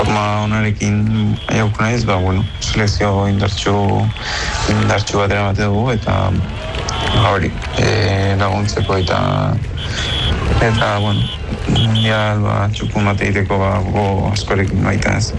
forma onarekin jauko naiz, selekzio indartsu batera bate dugu, eta hori, laguntzeko eta mundial txukun bat egiteko go askorekin baita ez.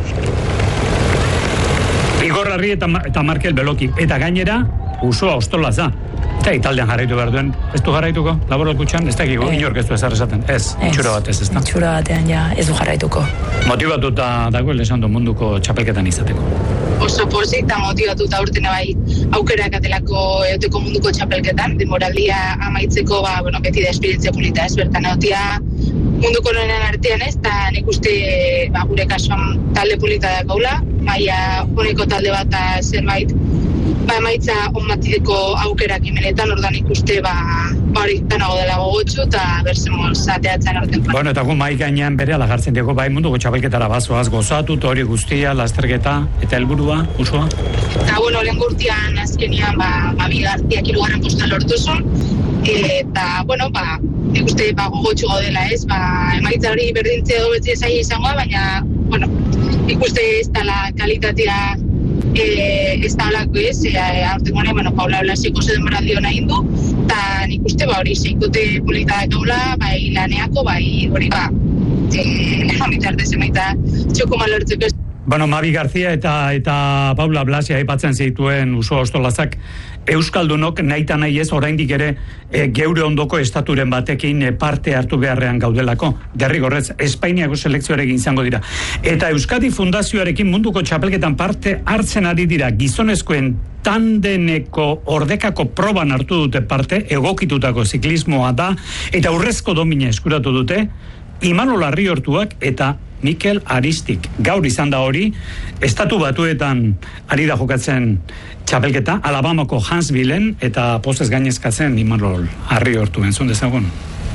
Igor Arri eta Markel Beloki, eta gainera Usoa Ostolaza. Eta italdean jarraitu behar duen, ez du jarraituko, laboral kutxan, ez dakiko, inork ez du ezar esaten, ez, itxura batez, ez da? Itxura batean, ja, ez du jarraituko. Motibatuta dagoen esan du munduko txapelketan izateko. Oso pozik eta motibatuta urtena aukerak atelako eoteko munduko txapelketan, demoraldia amaitzeko, beti da esperientzia polita ez, bertan eotia munduko noenen artean ez, eta nik uste gure kasuan talde polita da gaula, maia honeko talde bat zerbait emaitza onmatideko aukerak imenetan, ordan ikuste hori danago dela gogotxu eta bersemoz ateatzen orten. Eta gu mai gainean bere alagartzen diego munduko txapelketara bazoaz gozatu, hori guztia, lasterketa eta helburua, Usoa? Eta lehen gurtian azkenian bigartiak 3. posta lortu zuen, eta nik uste gogotxu gaudela ez, emaitza hori berdintzea dobetzi zaila izangoa, baina nik uste ez dela kalitatea ez da olako ez, aurten gure, Paula Blasiko denboraldi hona indu, eta nik uste hori zeikote polita gaula, bai laneako, bai hori mitartez emaita txoko malortzeko. Mavi García eta Paula Blasia aipatzen zituen Usoa Ostolazak, euskaldunok nahita nahi ez oraindik ere geure ondoko estaturen batekin parte hartu beharrean gaudelako. Derrigorrez, Espainiako selekzioarekin izango dira. Eta Euskadi Fundazioarekin munduko txapelketan parte hartzen ari dira gizonezkoen tandeneko ordekako proban hartu dute parte, egokitutako ziklismoa da, eta urrezko domina eskuratu dute, Imanol Arriortuak eta Mikel Aristik. Gaur izan da hori, Estatu Batuetan ari da jokatzen txapelketa, Alabamako Huntsvilleen, eta postez gainezkatzen Imanol Arriortu. Entzun dezagun.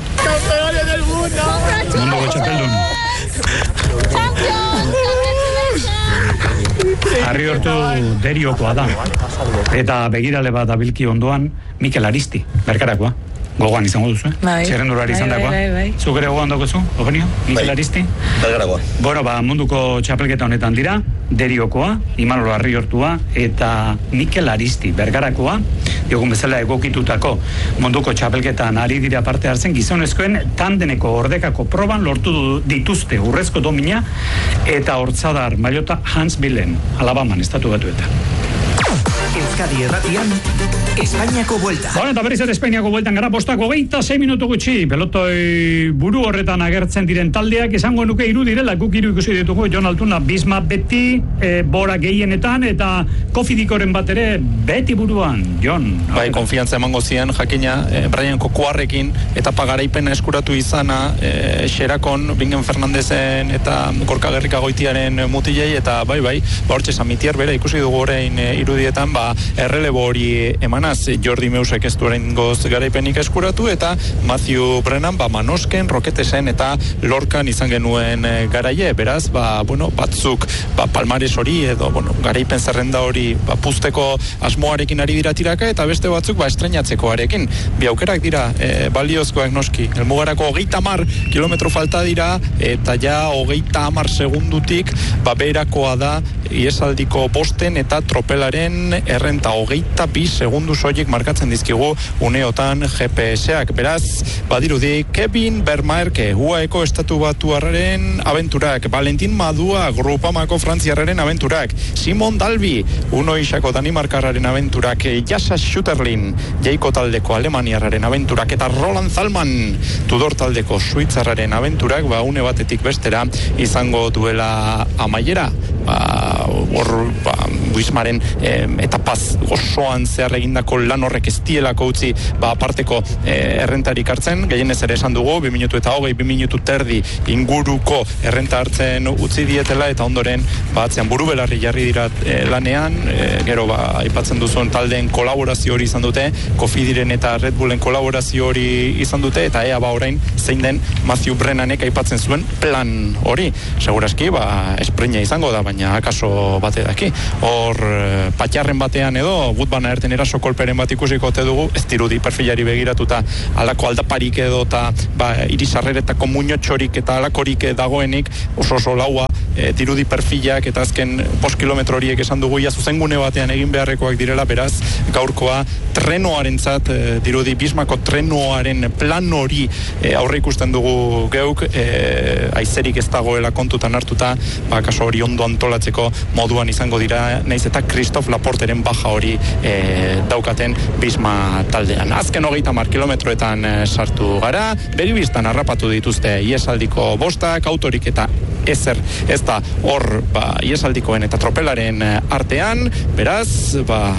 Munduko txapeldun. Arriortu deriokoa da. Eta begirale bat abilki ondoan Mikel Aristi, berkarakoa. Gogoan izango duzu, txerrendurari izan dagoa. Zuk ere gogoan dagozu, Eugenio? Mikel Aristi? Bergarakoa. Munduko txapelketa honetan dira, deriokoa, Imanol Arriortua, eta Mikel Aristi, bergarakoa, diogun bezala egokitutako munduko txapelketan ari dira parte hartzen, gizonezkoen tandeneko ordekako proban lortu dituzte urrezko domina, eta hortzadar mailota Huntsvilleen, Alabaman, Estatu Batuetan. Euskadi Erratian, Espainiako Buelta. Eta berriz ere Espainiako Bueltan gara, 26 minutu gutxi, pelotoi buru horretan agertzen diren taldeak, esango nuke hiru direla, guk hiru ikusi ditugu, Jon Altuna, Bisma beti, Bora gehienetan, eta Kofidikoren bat ere beti buruan, Jon. Konfiantza emango zian, jakina, Brian Kokuarrekin, etapa garaipena eskuratu izana, Xerakon, Bingen Fernandezen, eta Gorka Gerrikagoitiaren mutilei, eta hortxe Samitier bera ikusi dugu orain irudietan, errelebo hori emanaz, Jordi Meusek ez duaren goz garaipenik eskuratu, eta Matthew Brennan, Manosken, Roketesen eta Lorkan izan genuen garaie, beraz, batzuk, palmares hori, edo, garaipen zerrenda hori, puzteko asmoarekin ari dira tiraka, eta beste batzuk, estreñatzekoarekin. Bi aukerak dira, baliozkoak noski, elmugarako 30 kilometro falta dira, eta ja 30 segundutik, beherakoa da, iesaldiko bosten eta tropelaren errenta 22 segundu soilik markatzen dizkigu uneotan GPS-ak. Beraz, badirudi Kevin Vermaerke, UAEko Estatu Batuarraren abenturak, Valentin Madua, Grupamako Frantziarraren abenturak, Simon Dalby, Unoixako Danimarkarraren abenturak, Jasa Schutterlin, Jaiko taldeko Alemaniarraren abenturak, eta Roland Zalman, Tudor taldeko Suitzarraren abenturak, une batetik bestera izango duela amaiera. Buismaren etapaz osoan zehar egindako lan horrek ez dielako utzi aparteko errentarik hartzen, gehienez ere esan dugu 2 minutu eta 2 minutu terdi inguruko errenta hartzen utzi dietela, eta ondoren atzean buru belarri jarri dira lanean, gero aipatzen duzuen taldeen kolaborazio hori izan dute, Cofidiren eta Red Bullen kolaborazio hori izan dute, eta ea orain zein den Matthew Brennanek aipatzen zuen plan hori. Segurazki, espreina izango da, baina akaso bate daki. Hor, patxarren batean edo, Gutbana erten eraso kolperen bat ikusiko ote dugu, ez dirudi perfilari begiratuta alako aldaparik edo, eta irisarreretako muñotxorik eta alakorik dagoenik, oso laua dirudi perfilak eta azken 5 kilometro horiek esan dugu ia zuzengune batean egin beharrekoak direla, beraz gaurkoa trenoarentzat dirudi Bismako trenoaren plan hori aurre ikusten dugu geuk, aizerik ez dagoela kontutan hartuta, kaso hori ondo antolatzeko moduan izango dira, naiz eta Christophe Laporteren baja hori daukaten Bisma taldean. Azken 30 kilometroetan sartu gara, begibistan harrapatu dituzte iesaldiko bostak, autorik eta ezer ez da hor iesaldikoen eta tropelaren artean, beraz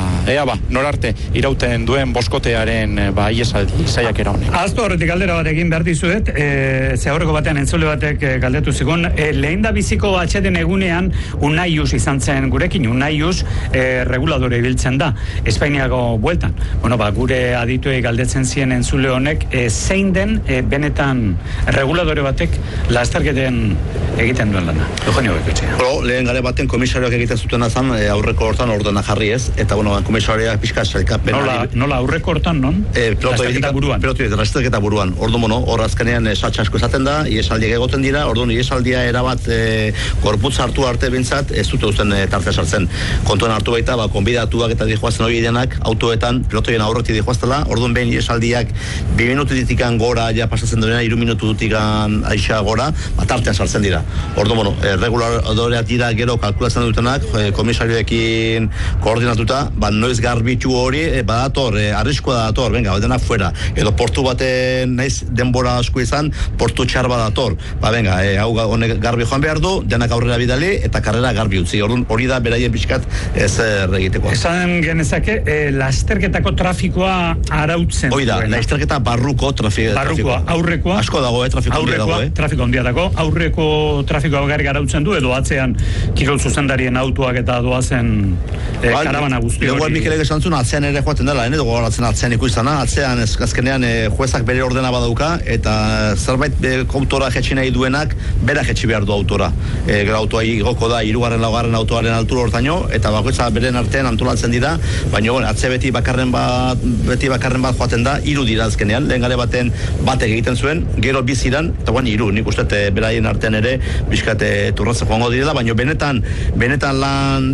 norarte irauten duen boskotearen iesaldi saiakera honek. Aztu horretik galdera bat egin behar dizuet, ze aurreko batean entzule batek galdetu zigun, lehen da biziko atxeden egunean Unaius izan zen gurekin, Unaius reguladore ibiltzen da, Espainiako bueltan. Gure adituei galdetzen zien entzule honek, zein den benetan reguladore batek lasterketen egiten duen lana. Eugenio Beketxea. Lehen gare baten komisarioak egiten zuten azan aurreko hortan ordena jarri ez, eta komisarioak pixka sailkapen. Nola aurreko hortan, non? Lasterketa buruan. Lasterketa buruan. Hor azkenean satxa asko esaten da, iesaldiak egoten dira, orduan iesaldia erabat gorputz hartu arte bintzat, ez dute uzten tarte sartzen. Kontuan hartu baita, konbidatuak eta dihoazten hori denak, autoetan, pilotoien aurretik dihoaztela, orduan behin iesaldiak 2 minututikan gora ja pasatzen duena, 3 minututikan aixa gora, tartean sartzen dira. Orduan, reguladoreak dira gero kalkulatzen dutenak, komisarioekin koordinatuta, noiz garbitu hori, badator, arriskoa dator, venga, denak fuera, edo portu baten naiz denbora asko izan, portu txar badator, venga, hau honek garbi joan behar du, denak aurrera bidali, eta karrera garbi utzi, hori da beraien pixkat ez egiteko. Esan genezake, lasterketako trafikoa arautzen. Hoi da, lasterketa barruko trafikoa. Aurrekoa. Asko dago, trafiko handia dago. Trafiko handia dago, aurreko trafikoa bakarrik arautzen du, edo atzean kirol zuzendarien autoak eta doazen karabana guzti hori. Legoan Mikelek esan zuen, atzean ere joaten dela, edo gogoratzen atzean ikuizana, atzean azkenean juezak bere ordena badauka, eta zerbait autora jetxi nahi duenak, bera jetxi behar du autora. Autoa igoko da, 3. 4. autoaren altura hortaino, eta bakoitza beren artean antolatzen dira, baina atze beti bakarren bat joaten da, 3 dira azkenean, lehen gare baten batek egiten zuen, gero biziran, eta 3, nik uste beraien artean ere, bizkate turratzen joango direla, baina benetan lan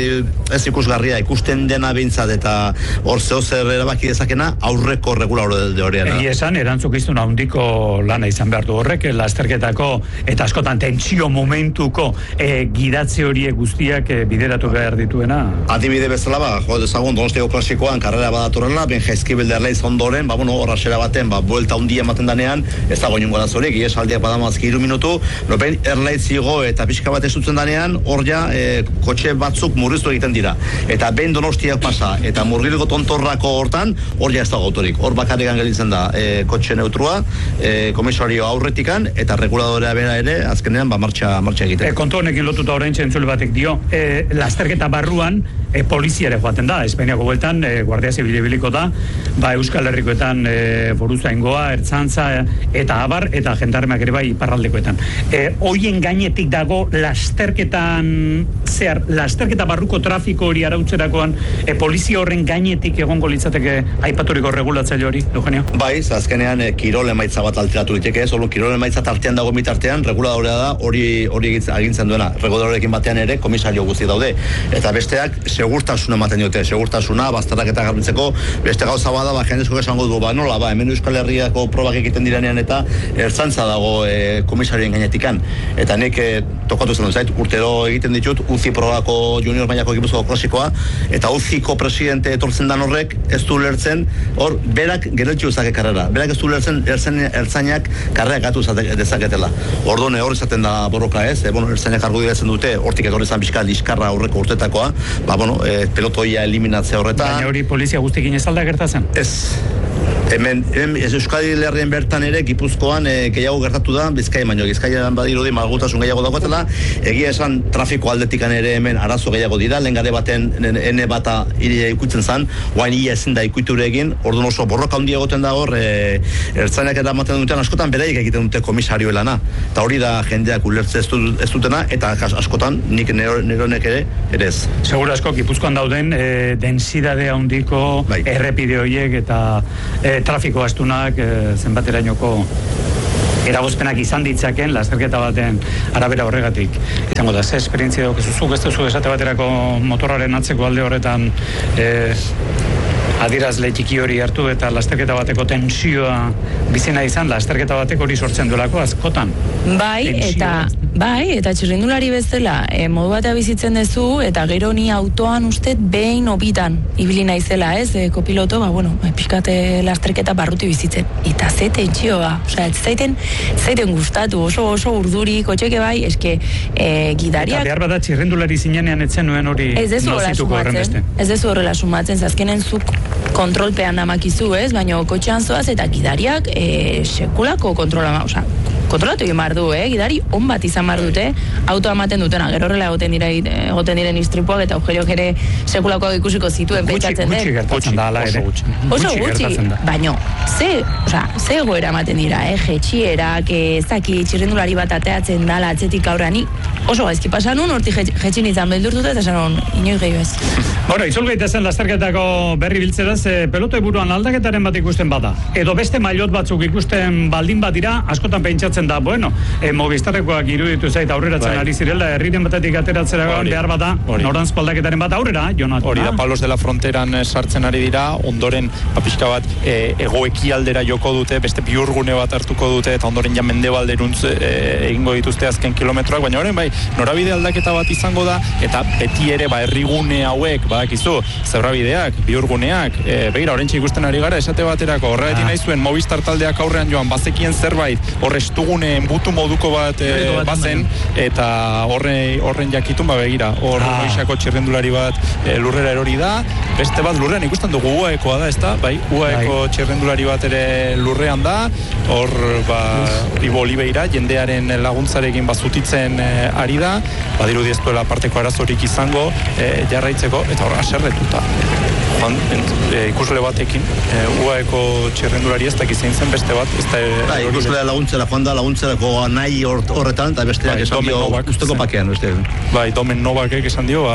ez ikusgarria, ikusten dena bintzat, eta hor zehozer erabaki dezakena, aurreko reguladore horrean. Egi esan, erantzukizun handiko lana izan behar du horrek, lasterketako eta askotan tentsio momentuko gidatze horiek guztiak bideratu behar dituena. Adibide bezala, jo dezagun Donostiako klasikoan karrera badatorrela, ben Jaizkibel derleiz ondoren, hor rasera baten, buelta handia ematen danean, ez dago inungo arazorik, iesaldiak badamazki 3 minutu, ben erlaitz igo eta pixka bat ezutzen danean, hor ja kotxe batzuk murriztu egiten dira. Eta ben Donostiak pasa, eta Murgilgo tontorrako hortan, hor ja ez dago autorik. Hor bakarrikan gelitzen da kotxe neutrua, komisario aurretikan, eta reguladorea bera ere, azkenean martxa egiten. Kontu honekin lotuta orain txentzule batek dio, lasterketa barruan poliziare joaten da, Espainiako bueltan, Guardia Zibila ibiliko da, Euskal Herrikoetan Foruzaingoa, Ertzantza, eta Abar, eta Jendarmeak ere bai iparraldekoetan. Hoien gainetik dago lasterketa barruko trafiko hori arautzerakoan, polizia horren gainetik egongo litzateke aipaturiko regulatzaile hori, Eugenio? Bai, azkenean kirol emaitza bat alteratu liteke, kirol emaitza tartean dago mitartean, reguladorea da hori agintzen duena. Reguladorekin batean ere komisario guzti daude. Eta besteak segurtasuna ematen diote, segurtasuna, bazterrak eta garbitzeko, beste gauza bada, jendezko esango du, nola, hemen Euskal Herriako probak egiten diranean eta Ertzantza dago komisarioen gainetikan. Eta nik tokatu zen zait, urtero egiten ditut, UCI probako junior mailako Gipuzkoako klasikoa, eta UCIko presidente etortzen dan horrek, ez du lertzen, hor, berak gereltxu ezake karrera. Berak ez du lertzen ertzainak karrera gatu dezaketela. Orduan hor izaten da borroka ez, ertzainak argudiatzen dute, hortik etorri zan bizka liskarra aurreko urtetakoa, pelotoia eliminatzea horretan. Baina hori polizia guztikin ez alda gertatzen? Ez. Hemen Euskadi Herrian bertan ere Gipuzkoan gehiago gertatu da, Bizkaian badirudi malgutasun gehiago dagoetela, egia esan trafiko aldetikan ere hemen arazo gehiago dira, lehen gare baten ene bata ikutzen zan, guain ia ezin da ikuture egin, orduan oso borroka handia egoten da hor, ertzainak eta ematen duten askotan beraiek egiten dute komisario lana, eta hori da jendeak ulertze ez dutena, eta askotan nik neronek ere ez. Segura asko, Gipuzkoan dauden densidade handiko errepide horiek eta trafiko astunak zenbaterainoko eragozpenak izan ditzaken lasterketa baten arabera horregatik. Izango da, ze esperientzia daukazu, zuk ez duzu esate baterako motorraren atzeko alde horretan adierazle txiki hori hartu eta lasterketa bateko tensioa bizina izan, lasterketa bateko hori sortzen duelako askotan. Bai, eta txirrindulari bezala, modu batea bizitzen duzu, eta gero ni autoan ustet behin obitan ibili naizela, ez, kopiloto, pixkate lasterketa barruti bizitzen. Eta ze tentsioa, zaiten gustatu, oso urduri, kotxeke bai, eske gidariak... Eta behar bada txirrindulari zinenean etzen nuen hori nozituko horren beste. Ez dezu horrela sumatzen, zazkenen zuk kontrolpean namakizu, ez, baina kotxean zoaz eta gidariak sekulako kontrolatu egin behar du, gidari on bat izan behar dute, autoa ematen dutena, gero horrela egoten diren istripuak eta augeriok ere sekulakoak ikusiko zituen pentsatzen den. Gutxi gertatzen da, ala ere. Oso gutxi, baina, ze egoera ematen dira, jetxierak, ezaki, txirrindulari bat ateatzen dala atzetik aurrean, oso gaizki pasan un, hortik jetxin izan beldurtuta eta esan inoiz gehiago ez. Itzul gaitezen lasterketako berri biltzeraz, pelotoi buruan aldaketaren bat ikusten bada. Edo beste mailot batzuk ikusten baldin bat dira, askotan pentsatzen da, Movistarrekoak iruditu zait aurreratzen ari zirela, herriren batetik ateratzera behar bada, noranzko aldaketaren bat aurrera, Jonathan. Hori da, Palos de la Fronteran sartzen ari dira, ondoren, pixka bat, egoekialdera joko dute, beste biurgune bat hartuko dute, eta ondoren ja mendebalderuntz egingo dituzte azken kilometroak, baina horren bai, norabide aldaketa bat izango da, eta beti ere, herrigune hauek, badakizu, zebrabideak, biurguneak, begira, horrentxe ikusten ari gara, esate baterako, horregatik nahi zuen Movistar taldeak aurrean joan, bazekien zerbait, horrestugune butu moduko bat bazen, eta horren jakitun begira, Moisako txirrendulari bat lurrera erori da, beste bat lurrean ikusten dugu UAEkoa da, ezta? UAEko txirrendulari bat ere lurrean da, hor Ibo Oliveira jendearen laguntzarekin bazutitzen ari da, badirudi ez duela parteko arazorik izango jarraitzeko, eta hor aserretuta. Ikusle batekin UAEko txirrendulari ez dakizein zen beste bat, ikusle laguntzera joan da, laguntzerako nahi horretan, eta besteak esan dio usteko pakean. Domen Novakek esan dio,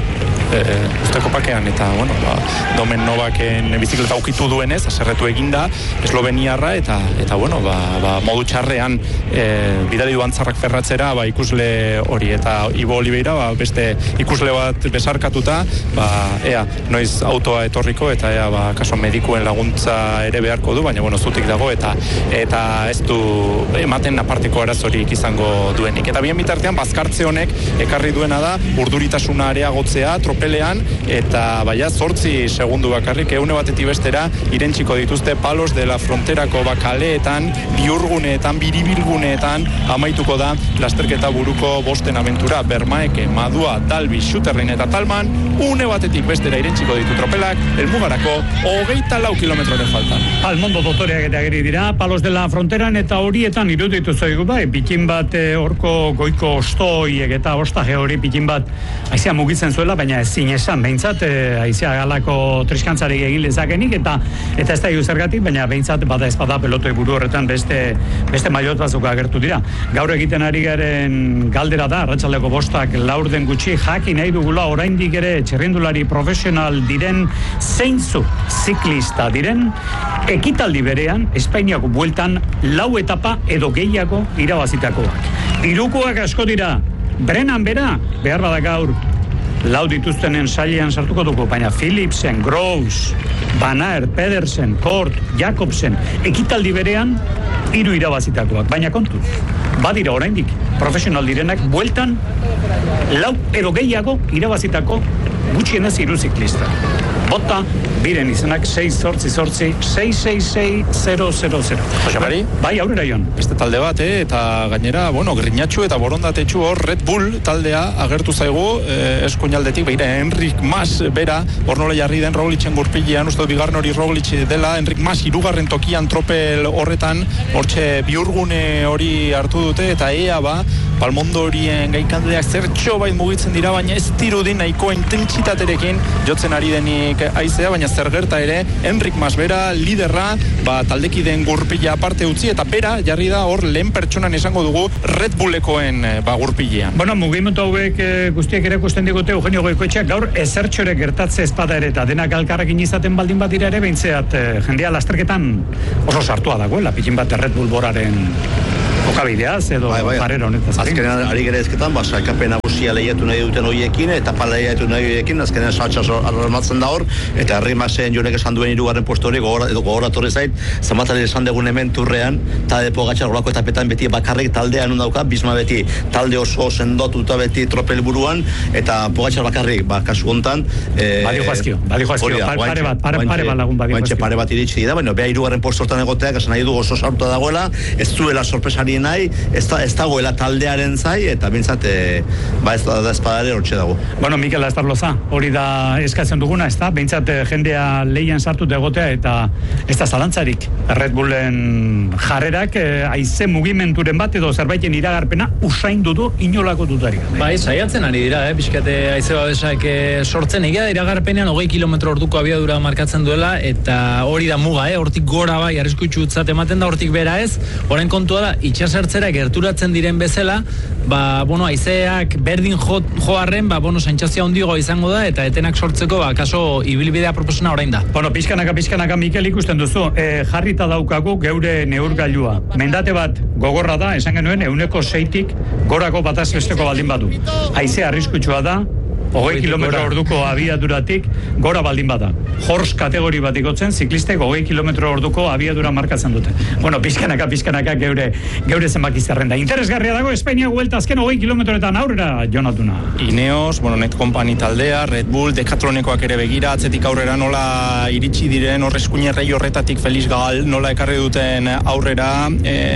usteko pakean, eta, Domen Novaken bizikleta ukitu duenez, aserretu eginda, esloveniarra, eta modu txarrean bidali duan zarrak ferratzera, ikusle hori, eta Ibo Oliveira, beste ikusle bat besarkatuta, noiz autoa etorriko, eta kaso medikuen laguntza ere beharko du, baina, zutik dago, eta ez du ematen aparteko arazorik izango duenik. Eta bien bitartean, bazkartze honek ekarri duena da, urduritasuna areagotzea, tropelean, eta 8 segundu bakarrik, eune batetik bestera, irentsiko dituzte Palos de la Fronterako kaleetan, biurguneetan, biribilguneetan, amaituko da lasterketa buruko bosten abentura, Bermaeke, Madua, Dalbi, Xuterrin eta Talman, une batetik bestera irentsiko ditu tropelak, elmugarako 24 kilometroren faltan. Almondo dotoreak eta ageri dira, Palos de la Fronteran eta horietan iruditu zoigu pikin bat horko goiko ostoiek eta ostaje hori pikin bat aizea mugitzen zuela, baina ezin esan, behintzat aizea galako triskantzarik egin lezakenik, eta ez da zergatik, baina behintzat bada ezpada pelotoi buru horretan beste mailot batzuk agertu dira. Gaur egiten ari garen galdera da, arratsaldeko 5:04 gutxi, jakin nahi dugula oraindik ere txirrindulari profesional diren zeintzu ziklista diren, ekitaldi berean, Espainiako bueltan 4 etapa edo gehiago irabazitakoak. Hirukoak asko dira, Brennan bera, behar bada gaur, 4 dituztenen sailean sartuko dugu, baina Philipsen, Groves, Van Aert, Pedersen, Kort, Jacobsen, ekitaldi berean 3 irabazitakoak, baina kontu, badira oraindik, profesional direnak, bueltan 4 edo gehiago irabazitako gutxienez 3 ziklista. Bota, biren izenak 6-8-6-6-6-0-0-0. Jose Mari? Bai, aurrera joan. Beste talde bat, eta gainera, grinatxu eta borondatetxu hor Red Bull taldea agertu zaigu, eskuinaldetik, Enric Mas bera, hor nola jarri den Roglicen gurpilean, uste bigarren hori Roglic dela, Enric Mas 3. tokian tropel horretan, hortxe biurgune hori hartu dute, eta Palmondo horien gaikandeak zertxo bait mugitzen dira, baina ez dirudin nahikoa intentsitaterekin jotzen ari denik aizea, baina zer gerta ere, Enric Masbera, liderra, taldekideen gurpila aparte utzi, eta bera jarri da hor lehen pertsonan esango dugu Red Bullekoen gurpilean. Bueno, mugimendu hauek guztiek ere ikusten digute Eugenio Goikoetxeak gaur ezertxore gertatze espada ere, eta denak alkarrekin izaten baldin badira ere, beintzeat jendea lasterketan oso sartua dagoela, pikin bat Red Bull boraren okabideaz edo parera honetaz. Azkenean ari gerezketan, sailkapen nagusia lehiatu nahi duten horiekin, eta pala lehiatu nahi horiekin, azkenean saltsa armatzen da hor, eta Herrimasen Jonek esan duen 3. postu hori gogoratorre zait, zamatari esan dugun hemen turrean, talde Pogačar golako etapetan beti bakarrik taldean dauka, Bisma beti talde oso sendotuta beti tropel buruan, eta Pogačar bakarrik, kasu hontan Badio Joazkio, pare bat lagun Badio Joazkio. Pare bat iritsi da, baina beha 3. postu hortan egoteak, esan nahi du oso sartuta dagoela, ez duela sorpresari nahi, ez dagoela taldearen zai, eta bintzat, ez da espadare hortxe dago. Bueno, Mikel Astarloza, hori da eskatzen duguna, ez da? Bintzat jendea lehian sartut egotea, eta ez da zalantzarik. Red Bullen jarrerak, haize mugimenduren bat, edo zerbaiten iragarpena, usaindu du inolako dutarik. Bai, saiatzen ari dira, pixkate haize babesak sortzen, egia iragarpenean 20 km orduko abiadura markatzen duela, eta hori da muga, hortik gora bai, arriskutsut ematen da, hortik bera ez, horren kontua da, itxasertzera gerturatzen diren bezala, haizeak berdin joarren, sentsazio handiagoa izango da, eta etenak sortzeko, kaso ibilbidea proposena orain da. Bueno, pixkanaka, Mikel, ikusten duzu, jarrita daukagu geure neurgailua. Mendate bat gogorra da, esan genuen, 6tik gorako bataz besteko baldin badu. Haizea arriskutsua da, 20 kilometro orduko abiaduratik gora baldin bada. Horse kategori bat ikotzen, ziklistek 20 kilometro orduko abiadura markatzen dute. Bueno, pixkanaka geure zenbaki zerrenda. Interesgarria dago Espainia Vuelta azken 20 kilometroetan aurrera, Jonatuna. Ineos, Net Company taldea, Red Bull, Decathlonekoak ere begira, atzetik aurrera nola iritsi diren, eskuinerrei horretatik Felix Gal, nola ekarri duten aurrera,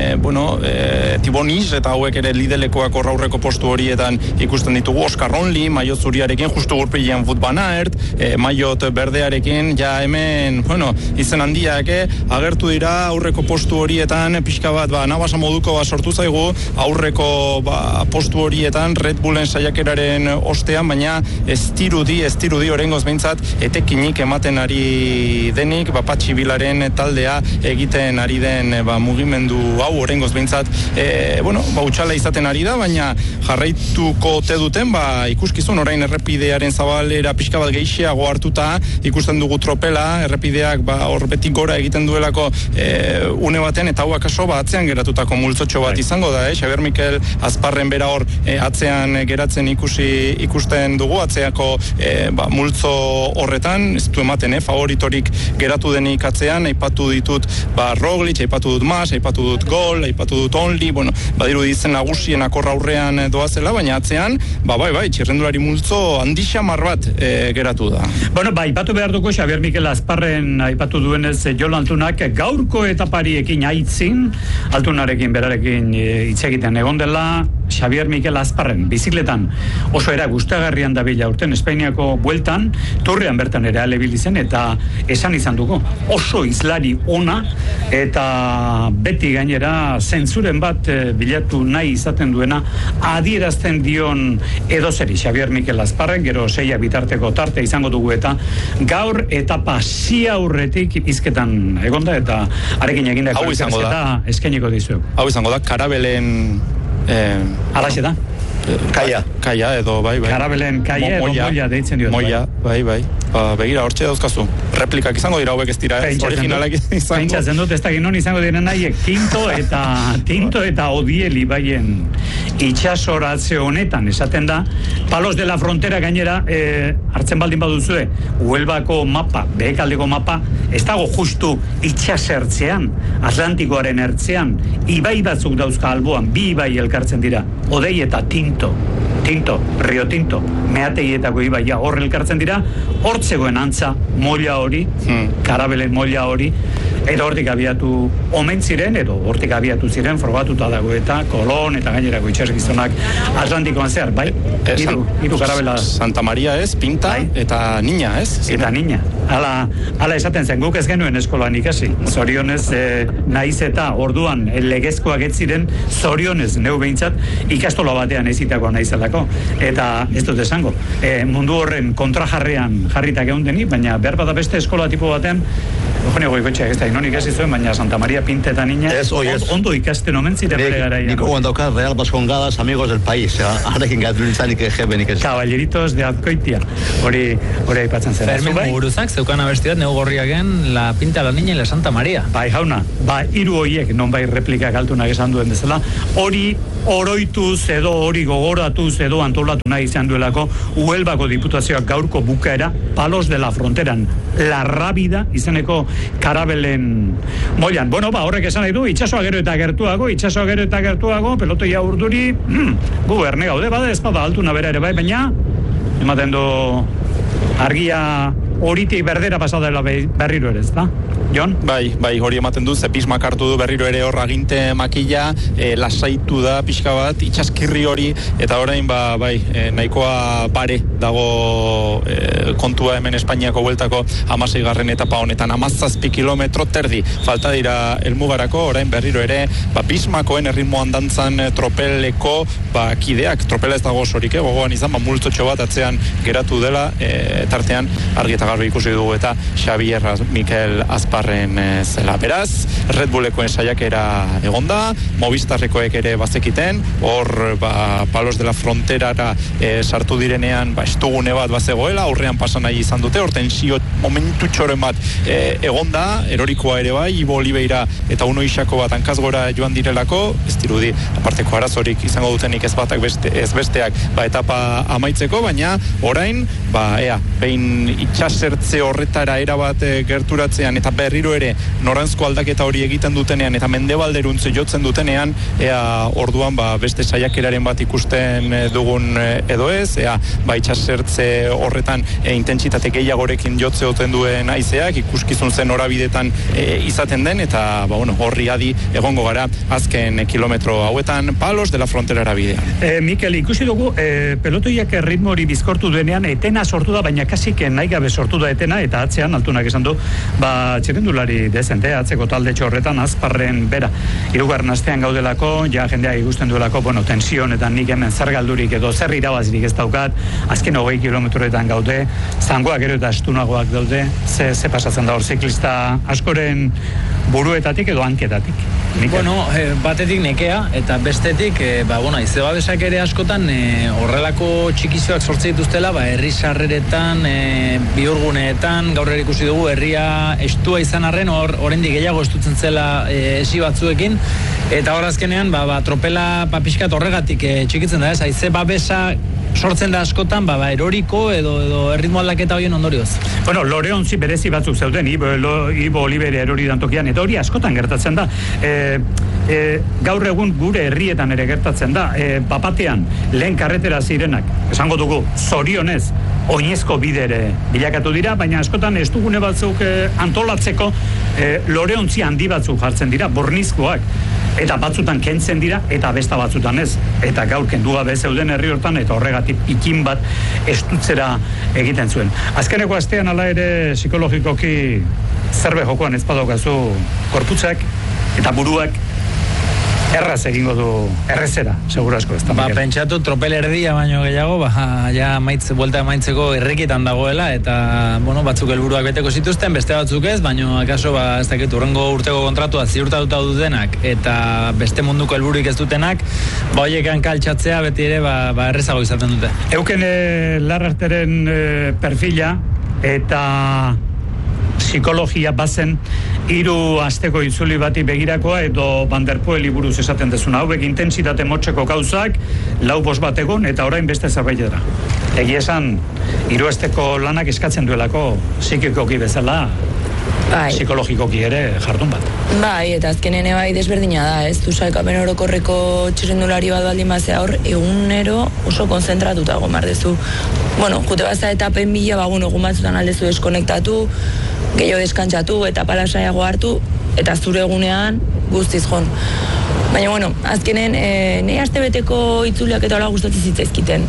Tibonis, eta hauek ere lidelekoak aurreko postu horietan ikusten ditugu, Oscar Ronli, Maiot Zuriarekin, justu gurpilean Wout van Aert, Maiot berdearekin, ja hemen, izen handiak, agertu dira aurreko postu horietan, pixka bat, nabasa moduko sortu zaigu, aurreko postu horietan, Red Bullen saiakeraren ostean, baina ez dirudi orengoz behintzat, etekinik ematen ari denik, Patxibilaren taldea egiten ari den mugimendu hau orengoz behintzat, utxala izaten ari da, baina jarraituko te duten, ikuskizun orain errepidearen zabalera pixka bat gehiago hartuta, ikusten dugu tropela, errepideak hor betik gora egiten duelako une batean, eta hau akaso atzean geratutako multzotxo bat izango da, Xabier Mikel Azparren bera hor atzean geratzen ikusten dugu, atzeako multzo horretan, ez du ematen, favoritorik geratu denik atzean, aipatu ditut Roglic, aipatu dut Mas, aipatu dut Gol, aipatu dut Only, badiru ditzen nagusien akorra aurrean doazela, baina atzean, txirrendulari multzo handixamar bat geratu da. Aipatu behar dugu Xabier Mikel Azparren aipatu duenez Jon Altunak gaurko etapariekin aitzin, Altunarekin berarekin hitz egiten egon dela, Xabier Mikel Azparren bizikletan oso era gustagarrian dabila urten Espainiako bueltan, Turrean bertan ere alebil izen, eta esan izan dugu oso izlari ona, eta beti gainera zentzuren bat bilatu nahi izaten duena adierazten dion edozeri Xabier Mikel Azparren, gero 6 bitarteko tarte izango dugu, eta gaur etapa aurretik izketan egonda, eta arekin egindako elkarrizketa eskainiko dizuegu. Hau izango da, Karabelen alaxe da? Kaia edo, bai. Karabelen kaia edo moia deitzen diot. Moia, bai. Begira, hortxe dauzkazu. Replikak izango dira, hauek ez dira, originalak izango. Pentsatzen dut, ez da ginon izango diren nahiek, tinto eta odieli baien itxasoratze honetan, esaten da, Palos de la Frontera gainera, hartzen baldin baduzue, Huelbako mapa, behekaldeko mapa, ez dago justu itxasertzean, Atlantikoaren ertzean, ibai batzuk dauzka alboan, 2 ibai elkartzen dira, Odei eta Tinto, Rio Tinto, Meateietako ibaia hor elkartzen dira, hortzegoen antza molla hori, Karabelen molla hori, edo hortik abiatu omen ziren, edo hortik abiatu ziren, frogatuta dago eta Kolon eta gainerako itxasgizonak Atlantikoan zehar, bai? Hiru Karabela. Santa Maria ez, Pinta, eta Niña ez? Eta Niña. Hala esaten zen, guk ez genuen eskolan ikasi. Zorionez, naiz eta orduan legezkoak ez ziren, zorionez neu behintzat ikastola batean ezitakoa naizelako, delako, eta ez dut esango, mundu horren kontrajarrean jarritak egun denik, baina behar bada beste eskola tipo batean, Eugenio Goikoetxeak ez da, inonik ez izuen, baina Santa Maria Pinte eta niña, ondo ikasten omen ziren bere garaian. Niko guandaukat Real Vascongadas, amigos del país, harekin gatu nintzanik jebenik ez. Caballeritos de Azkoitia, hori aipatzen zera. Fermin Muguruzak, zeukan abesti bat, neu gorriaken, la Pinta, la Niña y la Santa Maria. Bai, jauna, hiru horiek, non bai replikak altunak esan duen bezala, hori oroituz edo hori gogoratuz edo antolatu nahi izan duelako Huelvako diputazioak gaurko bukaera Palos de la Fronteran, La Rábida izeneko karabelen moilan. Bueno, horrek esan nahi du, itxasoa gero eta gertuago, pelotoia urduri, gu erne gaude, bada ez bada altuna bera ere bai, baina ematen du argia horitik berdera pasadela berriro ere, ez da? Jon? Bai, hori ematen du, Pismak hartu du berriro ere hor aginte makila, lasaitu da pixka bat, itxaskirri hori, eta orain, nahikoa pare dago kontua hemen Espainiako bueltako 16. etapa honetan, 17 kilometro terdi, falta dira helmugarako, orain berriro ere, Pismakoen erritmoan dantzan tropeleko, kideak, tropela ez dago osorik, gogoan izan, multzotxo bat atzean geratu dela, tartean, argi eta garbi ikusi dugu eta Xabier Mikel Azparren zela. Beraz, Red Bullekoen saiakera egonda, Movistarrekoek ere bazekiten, hor Palos de la Fronterara sartu direnean estugune bat bazegoela, aurrean pasan nahi izan dute, hor tensio momentu txoren bat egonda, erorikoa ere bai, Ibo Oliveira eta Uno Isako bat hankazgora joan direlako, ez dirudi aparteko arazorik izango dutenik ez batak ez besteak etapa amaitzeko, baina orain, behin itxasertze horretara erabat gerturatzean eta berriro ere noranzko aldaketa hori egiten dutenean eta mendebalderuntze jotzen dutenean, orduan beste saiakeraren bat ikusten dugun edo ez, itxasertze horretan intentsitate gehiagorekin jotze oten duen haizeak, ikuskizun zen horabidetan izaten den, eta horri adi egongo gara azken kilometro hauetan Palos de la Fronterara bidean. Mikel, ikusi dugu, pelotoiak ritmo hori bizkortu duenean, etena sortu da, baina kasik nahi gabe sortu da etena, eta atzean, altunak esan du, txirrindulari dezente, atzeko talde horretan Azparren bera. Hirugarren astean gaudelako, jendea ikusten duelako, tension eta nik hemen zer galdurik edo zer irabazirik ez daukat, azken 20 kilometroetan gaude, zangoak gero eta astunagoak daude, ze pasatzen da hor ziklista askoren buruetatik edo hanketatik. Batetik nekea, eta bestetik, ize babesak ere askotan horrelako txikizioak sortze dituztela, herri sarreretan, bihurguneetan, gaur ere ikusi dugu, herria estua izan arren, oraindik gehiago estutzen zela esi batzuekin, eta hor azkenean, tropela pixkat horregatik txikitzen da, haize babesa sortzen da askotan, eroriko edo erritmo aldaketa horien ondorioz. Loreontzi berezi batzuk zeuden, Ibo Oliveira erori dantokian, eta hori askotan gertatzen da. Gaur egun gure herrietan ere gertatzen da, bapatean lehen karretera zirenak, esango dugu, zorionez, oinezko bidere bilakatu dira, baina askotan estugune batzuk antolatzeko loreontzi handi batzuk jartzen dira, bornizkoak, eta batzutan kentzen dira, eta besta batzutan ez. Eta gaur kendu gabe zeuden herri hortan, eta horregatik ikin bat estutzera egiten zuen. Azkeneko astean hala ere psikologikoki zerbe jokoan ez badaukazu korputzak eta buruak erraz egingo du errezera, seguro asko ez da. Pentsatu tropel erdia baino gehiago, buelta emaitzeko errekitan dagoela, eta, batzuk helburuak beteko zituzten, beste batzuk ez, baino, akaso, ez dakit, urrengo urteko kontratua ziurtatuta dutenak, eta beste munduko helburuik ez dutenak, hoiekan kaltsatzea beti ere, errezago izaten dute. Euken Larrarteren perfila, eta psikologia bazen 3 asteko itzuli bati begirakoa edo Van der Poeli buruz esaten dezuna. Hauek intentsitate motxeko gauzak 4-5 bat egon eta orain beste zerbait dira. Egia esan 3 asteko lanak eskatzen duelako psikikoki bezala, psikologikoki ere jardun bat. Eta azkenen desberdina da, ez du sailkapen orokorreko txirrindulari bat baldin bazea hor, egunero oso konzentratuta egon behar dezu. Jute baza etapen bila, egun batzutan aldezu deskonektatu, gehiago deskantzatu eta palasaiago hartu, eta zure egunean guztiz jon. Baina, azkenen, nahi astebeteko itzuliak eta hola gustatzen zitzaizkiten.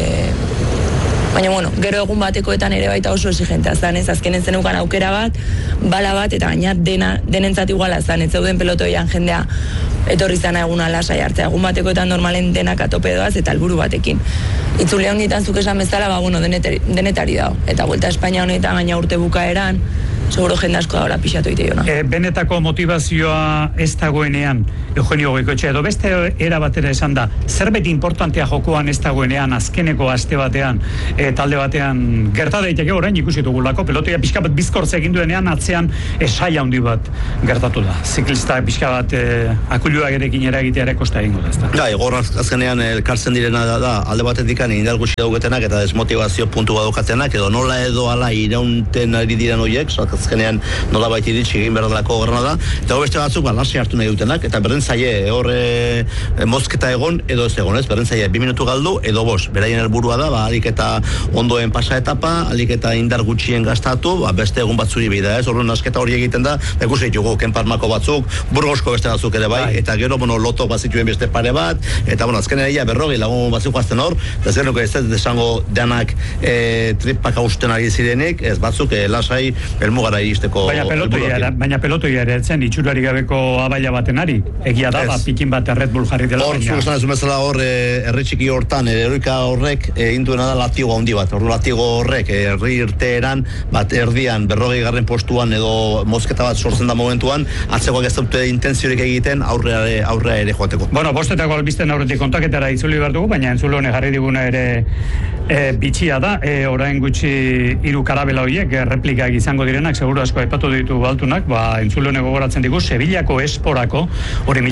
Baina, gero egun batekoetan ere baita oso exigentea zan, ez azkenen zenukan aukera bat, bala bat, eta gaina denentzat iguala zan, ez zeuden pelotoian jendea etorri zana eguna lasai hartzea, egun batekoetan normalen denak atope doaz eta helburu batekin. Itzule honditan zuk esan bezala, denetari dago. Eta Vuelta a España honetan gaina urte bukaeran, seguro jende asko da pixatu ite jona. Benetako motivazioa ez dagoenean, Eugenio Goikoetxe, edo beste era batera esan da, zerbait importantea jokoan ez dagoenean, azkeneko aste batean, talde batean, gerta daiteke orain ikusi dugulako, pelotoia pixka bat bizkortze egin duenean, atzean saia handi bat gertatu da. Ziklista pixka bat akuluak erekin eragitea ere kosta egingo da. Ja, egor azkenean elkartzen direna da, alde batetik indar gutxi daugetenak eta desmotivazio puntu badokatenak, edo nola edo ala iraunten ari diren horiek, azkenean nola baita iritsi egin berdalako gorna da, eta beste batzuk lasi hartu nahi dutenak, eta berdin zaie horre mozketa egon edo ez egon, ez? Berdin zaie 2 minutu galdu edo 5, beraien helburua da, alik eta ondoen pasa etapa, alik eta indar gutxien gastatu, beste egun batzuri bida, ez? Horren asketa hori egiten da, ikusi ditugu, Kenparmako batzuk, Burgosko beste batzuk ere bai, eta gero, lotok bazituen beste pare bat, eta azkenean ia 40 lagun batzuk azten hor, eta zer nuke ez desango danak tripak hausten ari zirenik, ez batzuk lasai elmugara iristeko. Baina pelotoia ere etzen itxurari gabeko abaila baten ari, egia da, pikin bat Red Bull jarri dela. Hor, zuzan ez bezala hor, herri txiki hortan, eroika horrek induena da latigo handi bat, hor latigo horrek, herri irteeran, bat erdian, 40. postuan edo mozketa bat sortzen da momentuan, atzekoak ez dute intenziorik egiten aurrea ere joateko. Bueno, bostetako albisten aurretik kontaketara itzuli behar dugu, baina entzule honek jarri diguna ere bitxia da, orain gutxi 3 karabela horiek replikak izango direnak, seguru asko aipatu ditu baltunak, entzule honek gogoratzen digu, Sevillako Esporako, hori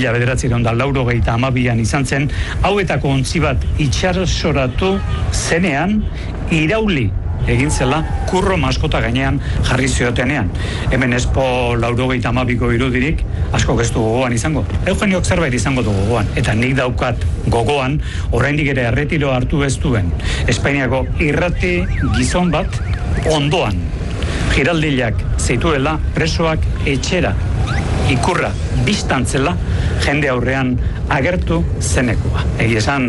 1992an izan zen, hauetako ontzi bat itxasoratu zenean, irauli egin zela kurro maskota gainean jarri ziotenean. Hemen Espo 92ko irudirik asko ez du gogoan izango. Eugeniok zerbait izango du gogoan, eta nik daukat gogoan oraindik ere erretiro hartu ez duen Espainiako irrati gizon bat ondoan giraldilak zeituela presoak etxera ikurra bistantzela jende aurrean agertu zenekoa. Egi esan,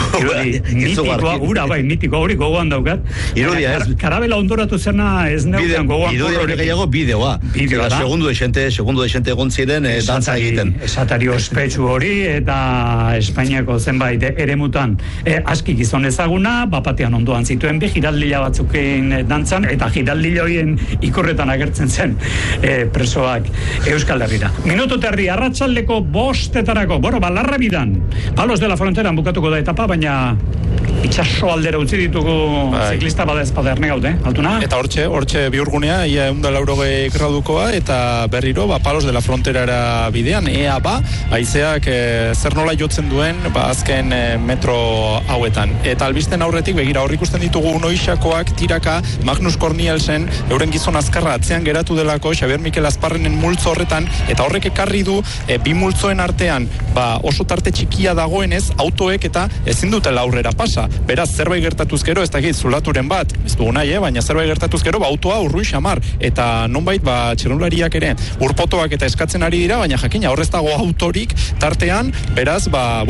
mitikoa, mitikoa hori gogoan daukat. Irudia ez. Karabela ondoratu zena ez neukan gogoan. Irudia hori gehiago bideoa. Segundo de xente egon ziren dantza egiten. Esatari ospetsu hori eta Espainiako zenbait eremutan aski gizon ezaguna, bapatean ondoan zituen bi giraldila batzukin dantzan, eta giraldila horien ikurretan agertzen zen presoak Euskal Herrira. Minutu terri, arratsaldeko 5:00, balarra bidan. Palos de la Fronteran bukatuko da etapa, baina itxaso aldera utzi ditugu ziklista bada ezpada gaude, altuna? Eta hortxe bihurgunea, ia 180 gradukoa, eta berriro, Palos de la Fronterara bidean, haizeak zer nola jotzen duen, azken metro hauetan. Eta albisten aurretik, begira, hor ikusten ditugu Noixakoak tiraka, Magnus Cornielsen, euren gizon azkarra atzean geratu delako, Xabier Mikel Azparrenen multzo horretan, eta horrek ekarri du, bi multzoen artean, oso tarte txikia dagoenez, autoek eta ezin dutela aurrera pasa. Beraz, zerbait gertatuz gero, ez dakit, zulaturen bat, ez dugu nahi, baina zerbait gertatuz gero, autoa urrui xamar, eta nonbait, txirrindulariak ere, urpotoak eta eskatzen ari dira, baina jakina, horrez dago autorik tartean, beraz,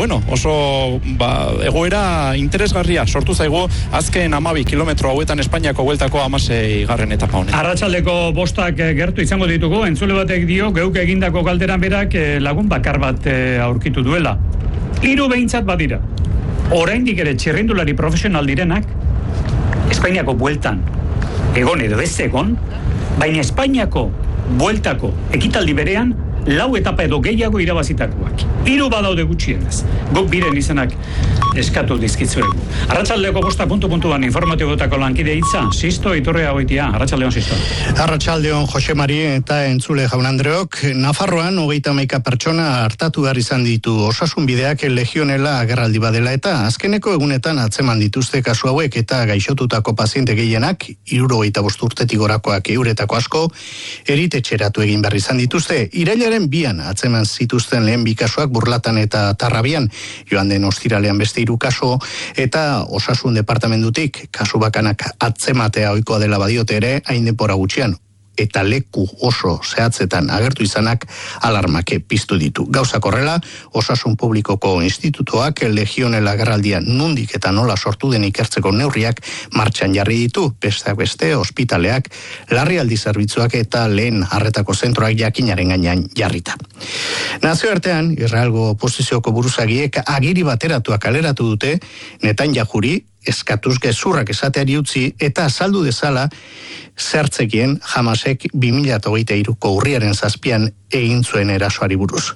oso egoera interesgarria, sortu zaigu, azken 12 kilometro hauetan Espainiako Bueltako 16. etapa honetan. Arratsaldeko 5 gertu izango ditugu, entzule batek dio, geuk egindako galderan berak lagun bakar bat aurkitu duela. 3 behintzat badira. Oraindik ere txirrindulari profesional direnak Espainiako Bueltan egon edo ez egon, baina Espainiako Bueltako ekitaldi berean 4 etapa edo gehiago irabazitakoak. 3 badaude gutxienez. Guk biren izenak eskatu dizkitzuegu. Arratsaldeko 5:00 informatibotako lankide hitza, Sisto Iturria Goitia. Arratsaldeon, Sisto. Arratsaldeon, Jose Mari eta entzule jaun Andreok. Nafarroan 31 pertsona hartatu behar izan ditu osasun bideak legionela agerraldi badela, eta azkeneko egunetan atzeman dituzte kasu hauek, eta gaixotutako paziente gehienak 75 urtetik gorakoak euretako asko eritetxeratu egin behar izan dituzte. Irailaren 2 atzeman zituzten lehen 2 kasuak Burlatan eta Tarrabian, joan den ostiralean beste 3 kaso, eta osasun departamentutik kasu bakanak atzematea ohikoa dela badiote ere, hain denbora gutxian. eta leku oso zehatzetan agertu izanak alarmak piztu ditu. Gauzak horrela, Osasun Publikoko Institutoak Legionela agerraldia nundik eta nola sortu den ikertzeko neurriak martxan jarri ditu, besteak beste, ospitaleak, larrialdi zerbitzuak eta lehen arretako zentroak jakinaren gainean jarrita. Nazioartean, Israelgo oposizioko buruzagiek agiri bateratuak kaleratu dute Netanyahuri eskatuz gezurrak esateari utzi eta azaldu dezala zertzekien Hamasek 2023ko urriaren 7 egin zuen erasoari buruz.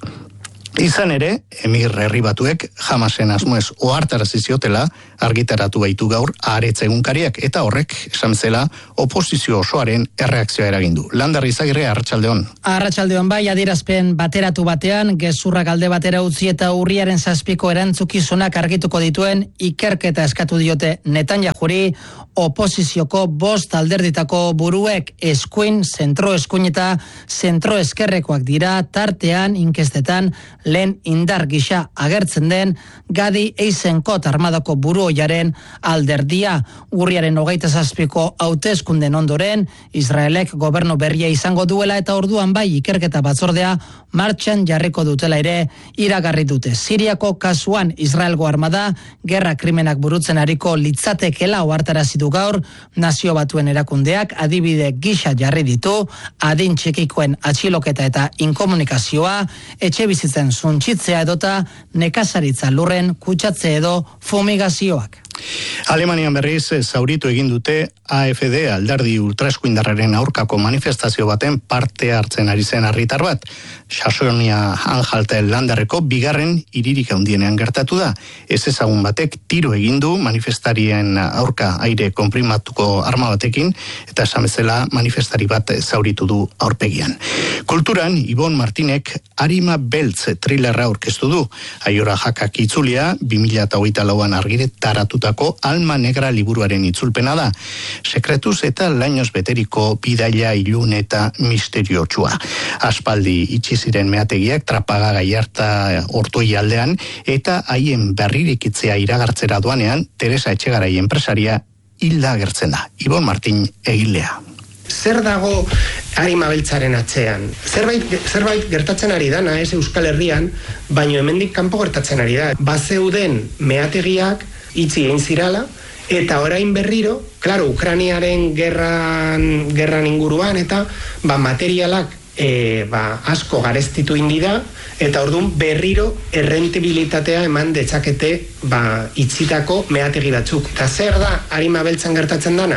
Izan ere, Emir Herri Batuek Hamasen asmoez ohartarazi ziotela argitaratu baitu gaur Haaretz egunkariak eta horrek esan zela oposizio osoaren erreakzioa eragin du. Landar Izagirre, arratsaldeon. Arratsaldeon bai, adierazpen bateratu batean gezurrak alde batera utzi eta urriaren 7ko erantzukizunak argituko dituen ikerketa eskatu diote Netanyahuri. Oposizioko 5 alderditako buruek eskuin, zentro-eskuin eta zentro-eskerrekoak dira, tartean inkestetan lehen indar gisa agertzen den Gadi Eisenkot armadako buruoiaren alderdia. Urriaren 27ko hauteskunden ondoren, Israelek gobernu berria izango duela eta orduan bai ikerketa batzordea martxan jarriko dutela ere iragarri dute. Siriako kasuan Israelgo armada gerra krimenak burutzen ariko litzatekela ohartarazi du gaur Nazio Batuen erakundeak adibide gisa jarri ditu adin txikikoen atxiloketa eta inkomunikazioa, etxe bizitzen suntsitzea edota nekazaritza lurren kutsatze edo fumigazioak. Alemanian berriz zauritu egin dute AfD alderdi ultraeskuindarraren aurkako manifestazio baten parte hartzen ari zen herritar bat. Saxonia-Anhalten landarreko bigarren hiririk handienean gertatu da. Ez ezagun batek tiro egin du manifestarien aurka aire konprimatuko arma batekin eta esan bezala manifestari bat zauritu du aurpegian. Kulturan Ibon Martinek Arima Beltz thrillerra aurkeztu du. Aiora jakak itzulia 2024an argitaratutako Alma Negra liburuaren itzulpena da. Sekretuz eta lainoz beteriko bidaia ilun eta misteriotsua. Aspaldi itxi ziren meategiak Trapaga Gallarta Ortoi aldean eta haien berririkitzea iragartzera doanean Teresa Etxegarai enpresaria hilda agertzen da. Ibon Martin egilea. Zer dago Arima Beltzaren atzean? Zerbait gertatzen ari dana, ez Euskal Herrian, baino hemendik kanpo gertatzen ari da. Bazeuden meategiak itxi egin zirala, eta orain berriro, claro, Ukrainiaren gerran inguruan, eta materialak asko garestitu indida, eta orduan berriro errentabilitatea eman detzakete itxitako meategi batzuk. Eta zer da Arima Beltzan gertatzen dana?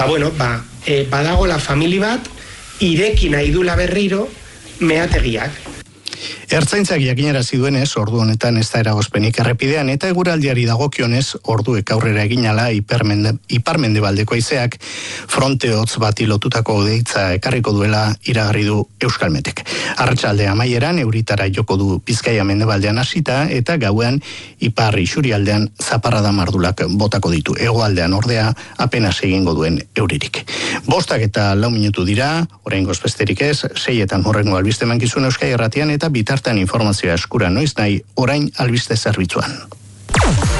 Badago la famili bat, ireki nahi dula berriro meategiak. Ertzaintzak jakinarazi duenez, ordu honetan ez da eragozpenik errepidean eta eguraldiari dagokionez, orduek aurrera eginala iparmendebaldeko haizeak fronte hotz bati lotutako hodeitza ekarriko duela iragarri du Euskalmetek. Arratsalde amaieran euritara joko du Bizkaia mendebaldean hasita eta gauean ipar isurialdean zaparrada mardulak botako ditu. Hegoaldean ordea apenas egingo duen euririk. 5:04 minutu dira, oraingoz besterik ez, 6etan hurrengo albiste mankizun Euskadi Irratian eta bitartean informazioa eskura noiz nahi orain albiste zerbitzuan.